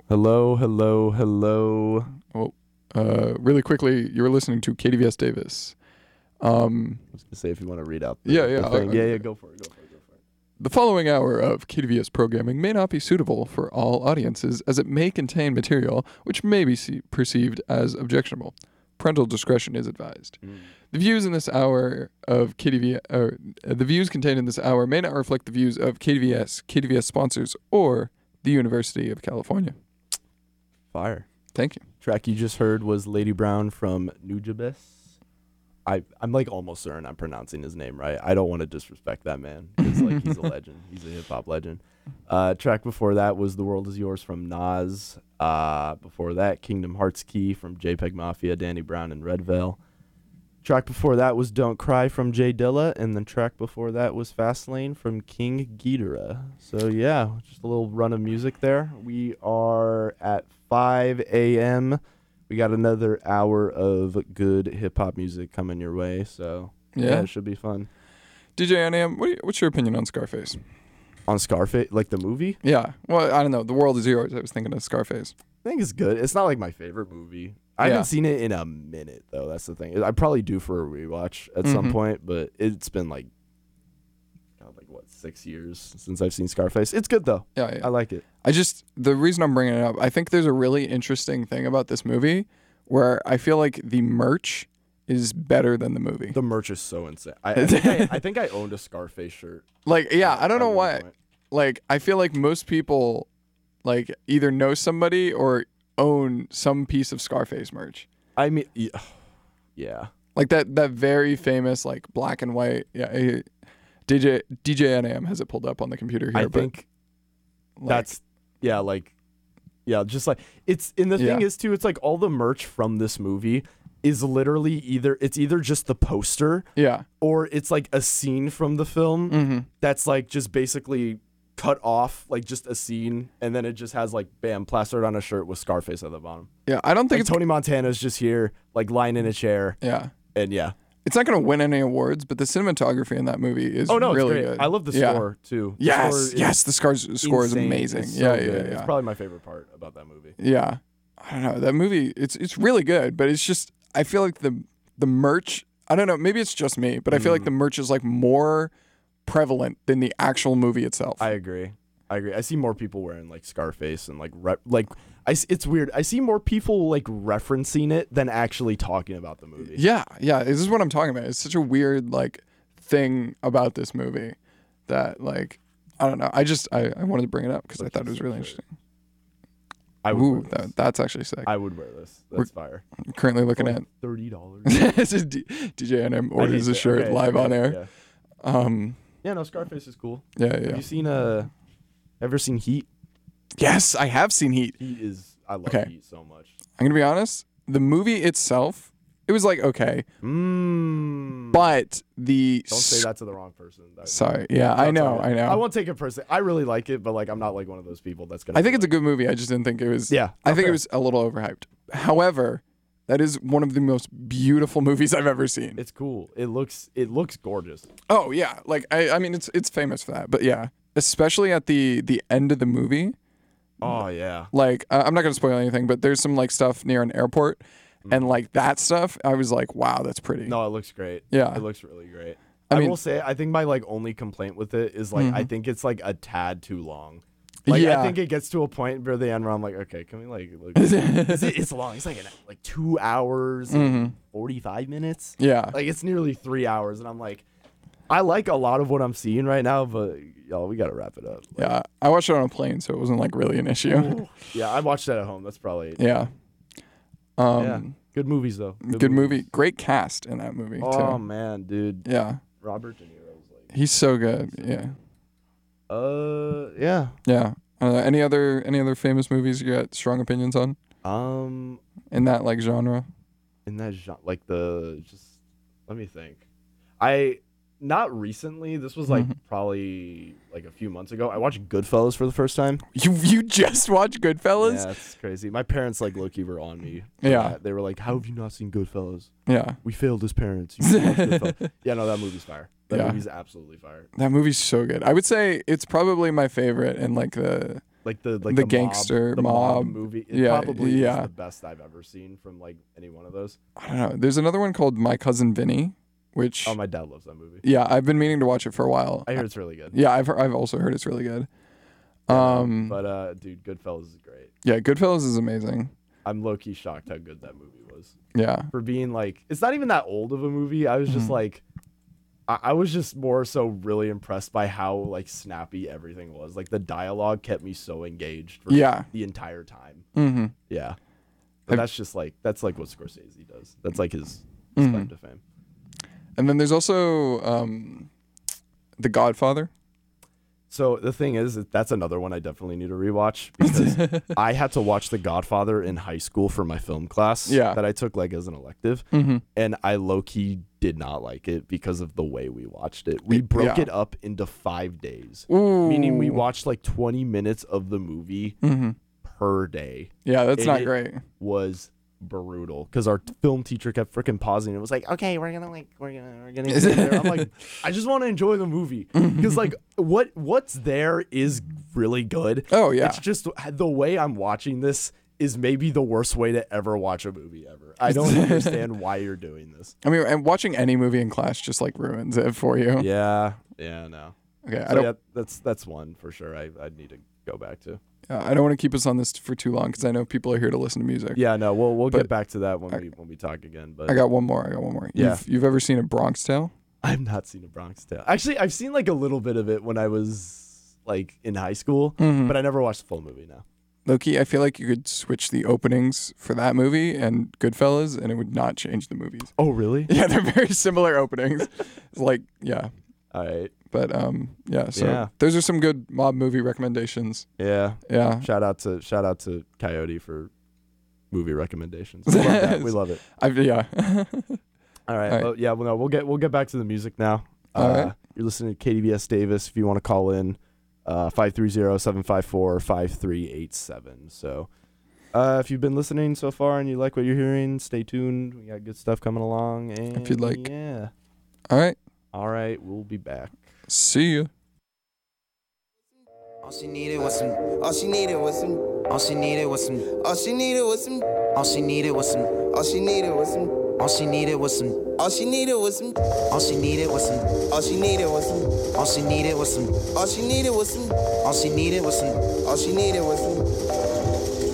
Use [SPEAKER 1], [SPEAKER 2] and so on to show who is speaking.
[SPEAKER 1] Hello, hello, hello.
[SPEAKER 2] Well, really quickly, you were listening to KDVS Davis.
[SPEAKER 1] I was gonna say if you want to read out the,
[SPEAKER 2] Yeah,
[SPEAKER 1] the thing. Yeah, go for it.
[SPEAKER 2] The following hour of KDVS programming may not be suitable for all audiences, as it may contain material which may be perceived as objectionable. Parental discretion is advised. The views in this hour of the views contained in this hour may not reflect the views of KDVS sponsors, or the University of California.
[SPEAKER 1] Fire.
[SPEAKER 2] Thank you.
[SPEAKER 1] Track you just heard was Lady Brown from Nujabes. I'm like almost certain I'm pronouncing his name right. I don't want to disrespect that man because like he's a legend. He's a hip hop legend. Track before that was The World Is Yours from Nas. Before that, Kingdom Hearts Key from JPEG Mafia, Danny Brown, and Red Veil. Track before that was Don't Cry from Jay Dilla, and the track before that was Fastlane from King Ghidorah. So yeah, just a little run of music there. We are at 5 a.m. We got another hour of good hip-hop music coming your way, so yeah, it should be fun.
[SPEAKER 2] DJ NAM, what's your opinion on Scarface?
[SPEAKER 1] On Scarface, like the movie?
[SPEAKER 2] Yeah. Well, I don't know. The World Is Yours. I was thinking of Scarface.
[SPEAKER 1] I think it's good. It's not like my favorite movie. I haven't seen it in a minute, though. That's the thing. I probably do for a rewatch at some point, but it's been like 6 years since I've seen Scarface. It's good, though.
[SPEAKER 2] Yeah.
[SPEAKER 1] I like it.
[SPEAKER 2] The reason I'm bringing it up, I think there's a really interesting thing about this movie where I feel like the merch is better than the movie.
[SPEAKER 1] The merch is so insane. I think I owned a Scarface shirt.
[SPEAKER 2] Like, yeah, I don't know why. Like, I feel like most people like either know somebody or own some piece of Scarface merch.
[SPEAKER 1] I mean, yeah.
[SPEAKER 2] Like that very famous like black and white. Yeah, DJ NAM has it pulled up on the computer here.
[SPEAKER 1] I think that's just like it's. And the thing is too, it's like all the merch from this movie is literally either just the poster, or it's like a scene from the film that's like just basically cut off, like just a scene, and then it just has like bam plastered on a shirt with Scarface at the bottom. Yeah, I don't think Tony Montana's just here like lying in a chair. Yeah, and
[SPEAKER 2] it's not going to win any awards, but the cinematography in that movie is really good.
[SPEAKER 1] I love the score too.
[SPEAKER 2] The score is amazing.
[SPEAKER 1] It's so good. It's probably my favorite part about that movie.
[SPEAKER 2] Yeah, I don't know, that movie. It's really good, but it's just I feel like the merch. I don't know. Maybe it's just me, but I feel like the merch is like more prevalent than the actual movie itself.
[SPEAKER 1] I agree. I see more people wearing like Scarface and it's weird. I see more people like referencing it than actually talking about the movie.
[SPEAKER 2] Yeah. This is what I'm talking about. It's such a weird like thing about this movie that like I don't know. I wanted to bring it up because I thought it was really interesting. That's actually sick.
[SPEAKER 1] I would wear this. That's fire.
[SPEAKER 2] I'm currently looking at
[SPEAKER 1] $30.
[SPEAKER 2] This is DJ NM orders a shirt live on air.
[SPEAKER 1] Yeah, no, Scarface is cool.
[SPEAKER 2] Yeah.
[SPEAKER 1] Have you seen ever seen Heat?
[SPEAKER 2] Yes, I have seen Heat.
[SPEAKER 1] I love Heat so much.
[SPEAKER 2] I'm gonna be honest. The movie itself, it was like okay. But
[SPEAKER 1] don't say that to the wrong person.
[SPEAKER 2] Sorry. Yeah, I know.
[SPEAKER 1] I won't take it personally. I really like it, but like I'm not like one of those people that's gonna.
[SPEAKER 2] I think it's a good movie. I just didn't think it was.
[SPEAKER 1] Yeah.
[SPEAKER 2] I think it was a little overhyped. However, that is one of the most beautiful movies I've ever seen.
[SPEAKER 1] It's cool. It looks gorgeous.
[SPEAKER 2] Oh yeah, like I mean it's famous for that. But yeah, especially at the end of the movie.
[SPEAKER 1] Oh yeah.
[SPEAKER 2] Like I'm not gonna spoil anything, but there's some like stuff near an airport, and like that stuff, I was like, wow, that's pretty.
[SPEAKER 1] No, it looks great.
[SPEAKER 2] Yeah,
[SPEAKER 1] it looks really great. I will say, I think my like only complaint with it is like I think it's like a tad too long. Like I think it gets to a point near the end where I'm like, okay, can we like look? It's long. It's like 2 hours and 45 minutes.
[SPEAKER 2] Yeah,
[SPEAKER 1] like it's nearly 3 hours, and I'm like, I like a lot of what I'm seeing right now, but y'all, we gotta wrap it up. Like,
[SPEAKER 2] yeah, I watched it on a plane, so it wasn't like really an issue.
[SPEAKER 1] Yeah, I watched that at home. That's probably
[SPEAKER 2] yeah.
[SPEAKER 1] Good movies though.
[SPEAKER 2] Good movie. Great cast in that movie.
[SPEAKER 1] Oh man, dude.
[SPEAKER 2] Yeah.
[SPEAKER 1] Robert De Niro's like.
[SPEAKER 2] He's so good. Yeah.
[SPEAKER 1] Yeah.
[SPEAKER 2] Yeah. Any other famous movies you got strong opinions on?
[SPEAKER 1] In
[SPEAKER 2] that like genre.
[SPEAKER 1] In that genre, like let me think. Not recently. This was like probably like a few months ago. I watched Goodfellas for the first time.
[SPEAKER 2] You just watched Goodfellas?
[SPEAKER 1] Yeah, that's crazy. My parents like low-key were on me.
[SPEAKER 2] Yeah.
[SPEAKER 1] They were like, "How have you not seen Goodfellas?"
[SPEAKER 2] Yeah.
[SPEAKER 1] We failed as parents. You should watch Goodfellas. Yeah, no, that movie's fire. That movie's absolutely fire.
[SPEAKER 2] That movie's so good. I would say it's probably my favorite in like the
[SPEAKER 1] Like the
[SPEAKER 2] gangster
[SPEAKER 1] the
[SPEAKER 2] mob.
[SPEAKER 1] movie. It
[SPEAKER 2] Yeah,
[SPEAKER 1] probably
[SPEAKER 2] yeah.
[SPEAKER 1] is the best I've ever seen from like any one of those.
[SPEAKER 2] I don't know. There's another one called My Cousin Vinny, which
[SPEAKER 1] Oh, my dad loves that movie.
[SPEAKER 2] yeah, I've been meaning to watch it for a while.
[SPEAKER 1] I hear it's really good.
[SPEAKER 2] Yeah, I've also heard it's really good.
[SPEAKER 1] But dude, Goodfellas is great.
[SPEAKER 2] Yeah, Goodfellas is amazing.
[SPEAKER 1] I'm low key shocked how good that movie was.
[SPEAKER 2] Yeah.
[SPEAKER 1] For being like, it's not even that old of a movie. I was just like, I was just more so really impressed by how like snappy everything was. Like the dialogue kept me so engaged for the entire time.
[SPEAKER 2] Mm-hmm.
[SPEAKER 1] Yeah. But that's like what Scorsese does. That's like his claim to fame.
[SPEAKER 2] And then there's also The Godfather.
[SPEAKER 1] So the thing is, that's another one I definitely need to rewatch because I had to watch The Godfather in high school for my film class that I took like as an elective, and I low-key did not like it because of the way we watched it. We broke it up into 5 days, meaning we watched like 20 minutes of the movie per day.
[SPEAKER 2] Yeah, that's not great.
[SPEAKER 1] Was brutal because our film teacher kept freaking pausing. It was like, okay, we're gonna get there. I'm like, I just want to enjoy the movie because like what's there is really good.
[SPEAKER 2] Oh yeah,
[SPEAKER 1] it's just the way I'm watching this is maybe the worst way to ever watch a movie ever. I don't understand why you're doing this.
[SPEAKER 2] I mean, and watching any movie in class just like ruins it for you.
[SPEAKER 1] Yeah, no.
[SPEAKER 2] Okay,
[SPEAKER 1] so that's one for sure. I'd need to go back to.
[SPEAKER 2] I don't want to keep us on this for too long because I know people are here to listen to music.
[SPEAKER 1] Yeah, no, we'll get back to that when we talk again. But
[SPEAKER 2] I got one more.
[SPEAKER 1] Yeah.
[SPEAKER 2] You've ever seen A Bronx Tale?
[SPEAKER 1] I've not seen A Bronx Tale. Actually, I've seen like a little bit of it when I was like in high school, but I never watched the full movie now.
[SPEAKER 2] Low-key, I feel like you could switch the openings for that movie and Goodfellas, and it would not change the movies.
[SPEAKER 1] Oh, really?
[SPEAKER 2] Yeah, they're very similar openings. It's like, yeah.
[SPEAKER 1] All right.
[SPEAKER 2] But those are some good mob movie recommendations.
[SPEAKER 1] Yeah.
[SPEAKER 2] Yeah.
[SPEAKER 1] Shout out to Coyote for movie recommendations. We love that. We love it.
[SPEAKER 2] Yeah.
[SPEAKER 1] All right. Well, yeah. Well, no, we'll get back to the music now.
[SPEAKER 2] All right.
[SPEAKER 1] You're listening to KDVS Davis. If you want to call in, 530-754-5387. So, if you've been listening so far and you like what you're hearing, stay tuned. We got good stuff coming along. And
[SPEAKER 2] if you'd like.
[SPEAKER 1] Yeah.
[SPEAKER 2] All right.
[SPEAKER 1] All right. We'll be back.
[SPEAKER 2] See ya.
[SPEAKER 3] All she needed was some. All she needed was some. All she needed was some. All she needed was some. All she needed was some. All she needed was some. All she needed was some. All she needed was some. All she needed was some. All she needed was some. All she needed was some. All she needed was some. All she needed was some. All she needed was some.